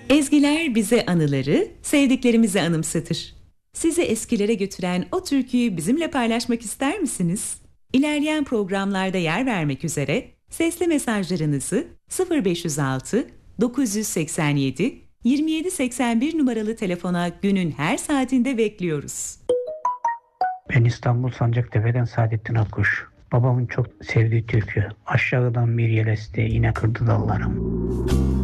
Ezgiler bize anıları, sevdiklerimizi anımsatır. Sizi eskilere götüren o türküyü bizimle paylaşmak ister misiniz? İlerleyen programlarda yer vermek üzere sesli mesajlarınızı 0506 987 2781 numaralı telefona günün her saatinde bekliyoruz. Ben İstanbul Sancaktepe'den Saadettin Akkuş. Babamın çok sevdiği türkü. Aşağıdan bir yel esti, yine kırdı dallarım.